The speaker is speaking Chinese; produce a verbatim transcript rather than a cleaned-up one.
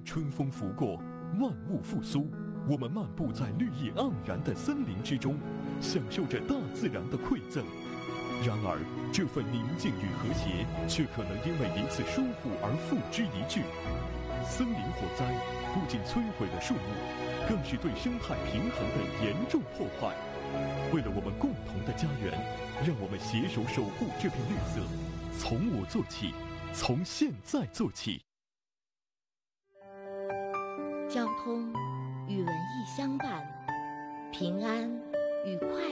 春风拂过，万物复苏。我们漫步在绿意盎然的森林之中，享受着大自然的馈赠。然而，这份宁静与和谐，却可能因为一次疏忽而付之一炬。森林火灾不仅摧毁了树木，更是对生态平衡的严重破坏。为了我们共同的家园，让我们携手守护这片绿色，从我做起，从现在做起。 交通与文艺相伴，平安与快